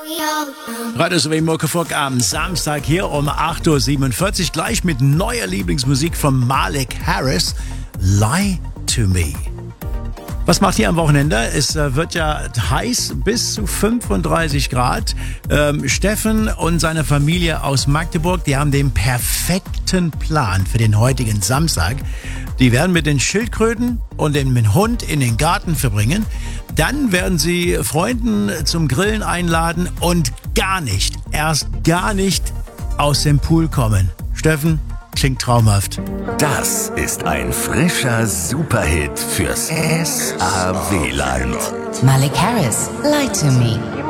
Radio Swing Muckefuck am Samstag hier um 8.47 Uhr gleich mit neuer Lieblingsmusik von Malik Harris, Lie to Me. Was macht ihr am Wochenende? Es wird ja heiß, bis zu 35 Grad. Steffen und seine Familie aus Magdeburg, die haben den perfekten Plan für den heutigen Samstag. Die werden mit den Schildkröten und den Hund in den Garten verbringen. Dann werden sie Freunden zum Grillen einladen und erst gar nicht aus dem Pool kommen. Steffen, klingt traumhaft. Das ist ein frischer Superhit fürs SAW-Land. Malik Harris, Lie to Me.